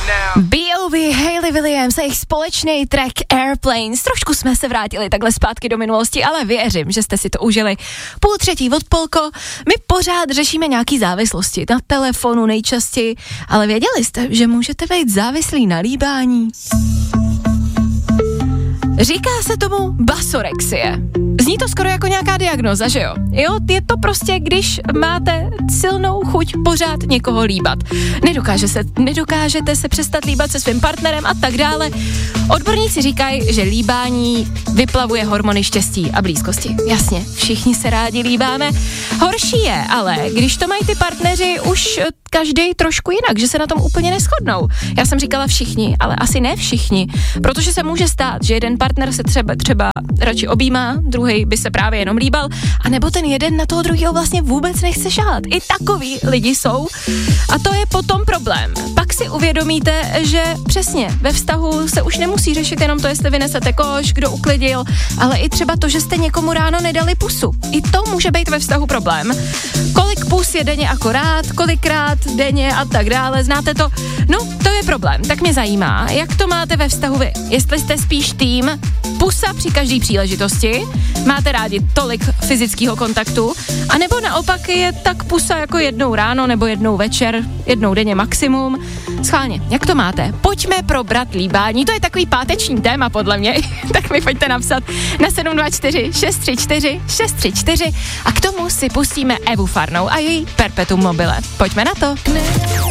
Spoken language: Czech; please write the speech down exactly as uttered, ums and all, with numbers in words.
B O V, Hayley Williams a jejich společný track Airplanes. Trošku jsme se vrátili takhle zpátky do minulosti, ale věřím, že jste si to užili. Půl třetí od Polko. My pořád řešíme nějaký závislosti na telefonu nejčastěji, ale věděli jste, že můžete být závislí na líbání? Říká se tomu basorexie. Zní to skoro jako nějaká diagnóza, že jo? Jo, je to prostě, když máte silnou chuť pořád někoho líbat. Nedokáže se, nedokážete se přestat líbat se svým partnerem a tak dále. Odborníci říkají, že líbání vyplavuje hormony štěstí a blízkosti. Jasně, všichni se rádi líbáme. Horší je, ale když to mají ty partneři už každý trošku jinak, že se na tom úplně neshodnou. Já jsem říkala všichni, ale asi ne všichni, protože se může stát, že jeden partner se třeba, třeba radši objímá, druhý by se právě jenom líbal, anebo ten jeden na toho druhého vlastně vůbec nechce šát. I takový lidi jsou a to je potom problém. Pak si uvědomíte, že přesně ve vztahu se už nemusí řešit jenom to, jestli vynesete koš, kdo uklidil, ale i třeba to, že jste někomu ráno nedali pusu. I to může být ve vztahu problém. Kolik pus je denně akorát, kolikrát denně a tak dále, znáte to? No, to je problém. Tak mě zajímá, jak to máte ve vztahu vy. Jestli jste spíš tým pusa při každé příležitosti, máte rádi tolik fyzického kontaktu, anebo naopak je tak pusa jako jednou ráno nebo jednou večer, jednou denně maximum. Schválně, jak to máte? Pojďme probrat líbání, to je takový páteční téma podle mě, tak mi pojďte napsat na sedm dva čtyři šest tři čtyři šest tři čtyři a k tomu si pustíme Evu Farnou a její Perpetuum mobile. Pojďme na to.